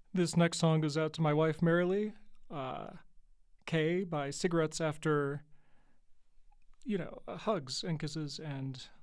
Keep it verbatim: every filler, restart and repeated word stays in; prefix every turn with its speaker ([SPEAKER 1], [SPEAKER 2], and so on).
[SPEAKER 1] This next song goes out to my wife, Marilee. Uh, K by Cigarettes After, you know, uh, hugs and kisses and